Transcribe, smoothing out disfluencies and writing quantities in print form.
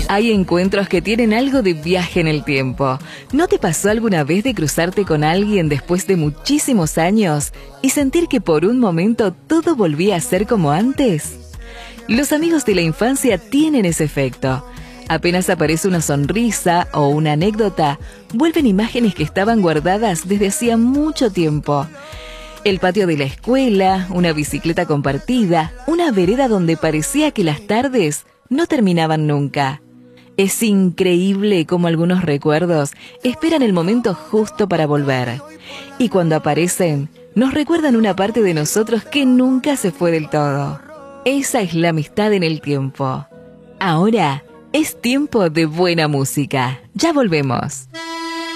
Hay encuentros que tienen algo de viaje en el tiempo. ¿No te pasó alguna vez de cruzarte con alguien después de muchísimos años y sentir que por un momento todo volvía a ser como antes? Los amigos de la infancia tienen ese efecto. Apenas aparece una sonrisa o una anécdota, vuelven imágenes que estaban guardadas desde hacía mucho tiempo. El patio de la escuela, una bicicleta compartida, una vereda donde parecía que las tardes no terminaban nunca. Es increíble cómo algunos recuerdos esperan el momento justo para volver. Y cuando aparecen, nos recuerdan una parte de nosotros que nunca se fue del todo. Esa es la amistad en el tiempo. Ahora es tiempo de buena música. Ya volvemos.